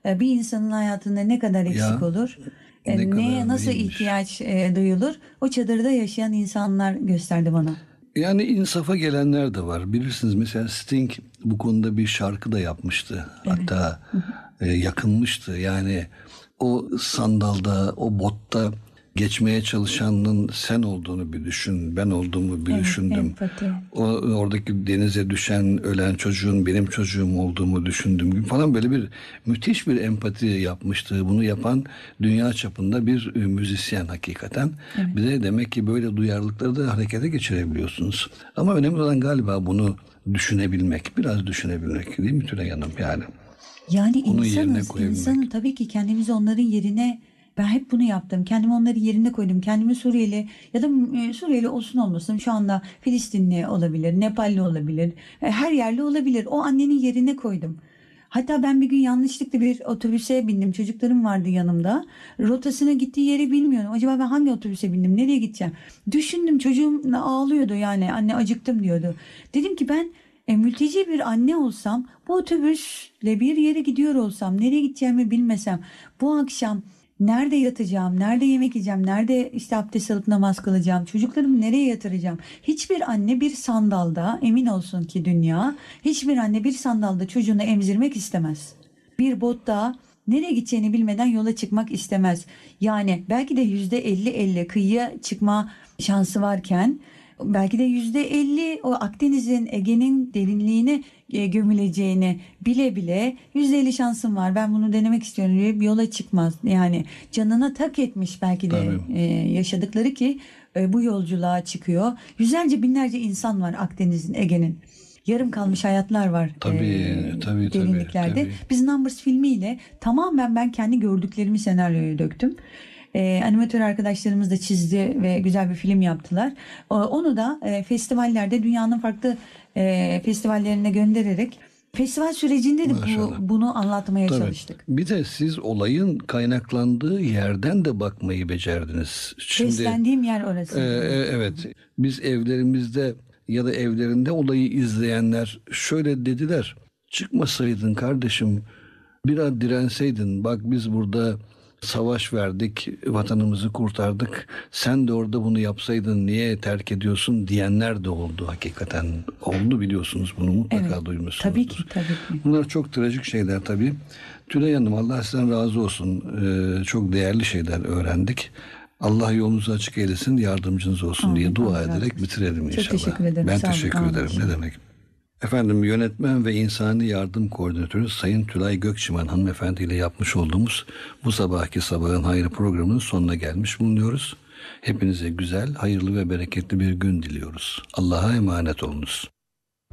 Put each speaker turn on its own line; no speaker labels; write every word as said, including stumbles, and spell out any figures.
e, bir insanın hayatında ne kadar eksik
Ya
olur?
ne
E, neye
kadar
nasıl
mühimmiş.
ihtiyaç e, duyulur? O çadırda yaşayan insanlar gösterdi bana.
Yani insafa gelenler de var. Bilirsiniz mesela Sting bu konuda bir şarkı da yapmıştı.
Evet.
Hatta e, yakınmıştı. Yani o sandalda, o botta geçmeye çalışanın sen olduğunu bir düşün. Ben olduğumu bir
Evet,
düşündüm.
empati.
O, oradaki denize düşen, ölen çocuğun benim çocuğum olduğumu düşündüm gibi falan, böyle bir müthiş bir empati yapmıştı. Bunu yapan dünya çapında bir e, müzisyen hakikaten.
Evet.
Bir de demek ki böyle duyarlılıkları da harekete geçirebiliyorsunuz. Ama önemli olan galiba bunu düşünebilmek, biraz düşünebilmek, değil mi Tülay Hanım yani?
Yani
Onun yerine
insanız,
koyabilmek.
insanın tabii ki kendimizi onların yerine, ben hep bunu yaptım. Kendimi onların yerine koydum. Kendimi Suriyeli ya da e, Suriyeli olsun olmasın şu anda Filistinli olabilir, Nepalli olabilir, e, her yerli olabilir. O annenin yerine koydum. Hatta ben bir gün yanlışlıkla bir otobüse bindim. Çocuklarım vardı yanımda. Rotasına gittiği yeri bilmiyorum. Acaba ben hangi otobüse bindim? Nereye gideceğim? Düşündüm, çocuğum ağlıyordu yani. Anne acıktım diyordu. Dedim ki ben e, mülteci bir anne olsam, bu otobüsle bir yere gidiyor olsam, nereye gideceğimi bilmesem, bu akşam nerede yatacağım, nerede yemek yiyeceğim, nerede işte abdest alıp namaz kılacağım, çocuklarımı nereye yatıracağım? Hiçbir anne bir sandalda, emin olsun ki dünya, hiçbir anne bir sandalda çocuğunu emzirmek istemez. Bir botta nereye gideceğini bilmeden yola çıkmak istemez. Yani belki de yüzde elli elli kıyıya çıkma şansı varken, belki de yüzde elli o Akdeniz'in, Ege'nin derinliğine e, gömüleceğini bile bile yüzde elli şansım var, ben bunu denemek istiyorum diye bir yola çıkmaz. Yani canına tak etmiş belki de
Tabii.
e, yaşadıkları ki e, bu yolculuğa çıkıyor. Yüzlerce binlerce insan var Akdeniz'in, Ege'nin. Yarım kalmış hayatlar var e,
Tabii, tabii, tabii,
derinliklerde.
tabii.
Biz Numbers filmiyle tamamen ben kendi gördüklerimi senaryoya döktüm. E, animatör arkadaşlarımız da çizdi ve güzel bir film yaptılar. O- Onu da e, festivallerde, dünyanın farklı e, festivallerine göndererek festival sürecinde de bu,
Maşallah.
bunu anlatmaya
Tabii.
çalıştık.
Bir de siz olayın kaynaklandığı yerden de bakmayı becerdiniz. Şimdi
Beslendiğim yer
e,
orası. Evet.
e, evet, biz evlerimizde ya da evlerinde olayı izleyenler şöyle dediler: çıkmasaydın kardeşim, biraz direnseydin, bak biz burada savaş verdik, vatanımızı kurtardık, sen de orada bunu yapsaydın niye terk ediyorsun diyenler de oldu hakikaten. Oldu, biliyorsunuz, bunu
Evet.
mutlaka
Tabii ki,
duymuşsunuzdur.
tabii ki.
Bunlar çok trajik şeyler tabii. Tülay Hanım, Allah sizden razı olsun. Ee, çok değerli şeyler öğrendik. Allah yolunuzu açık eylesin, yardımcınız olsun
Amin,
diye dua
Allah razı
ederek
olsun.
bitirelim
Çok
inşallah.
teşekkür ederim.
Ben
Sağ olun.
teşekkür
Amin
ederim. Ne
inşallah.
demek? Efendim, yönetmen ve insani yardım koordinatörü Sayın Tülay Gökçimen hanımefendi ile yapmış olduğumuz bu sabahki Sabahın Hayrı programının sonuna gelmiş bulunuyoruz. Hepinize güzel, hayırlı ve bereketli bir gün diliyoruz. Allah'a emanet olunuz.